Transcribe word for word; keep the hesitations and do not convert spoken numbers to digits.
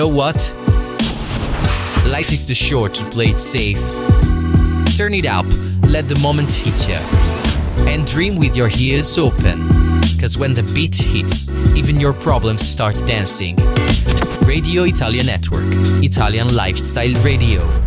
know what? Life is too short to play it safe. Turn it up, let the moment hit you. And dream with your ears open. Cause when the beat hits, even your problems start dancing. Radio Italia Network, Italian Lifestyle Radio.